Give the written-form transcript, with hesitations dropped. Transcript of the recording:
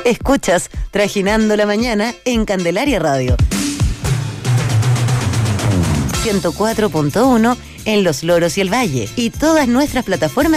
Escuchas Trajinando la Mañana en Candelaria Radio. 104.1 en Los Loros y el Valle. Y todas nuestras plataformas